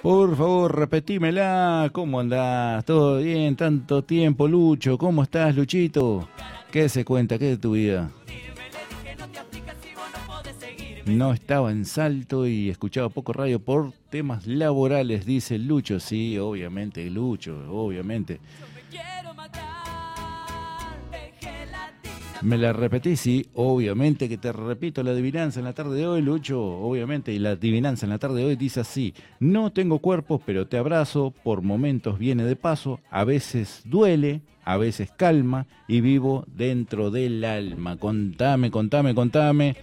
Por favor, repetímela. ¿Cómo andás? ¿Todo bien? Tanto tiempo, Lucho. ¿Cómo estás, Luchito? ¿Qué se cuenta? ¿Qué de tu vida? No estaba en Salto y escuchaba poco radio por temas laborales, dice Lucho. Sí, obviamente, Lucho, obviamente. ¿Me la repetís? Sí, obviamente que te repito la adivinanza en la tarde de hoy, Lucho, obviamente, y la adivinanza en la tarde de hoy dice así: no tengo cuerpo, pero te abrazo, por momentos viene de paso, a veces duele, a veces calma, y vivo dentro del alma. Contame, contame, contame.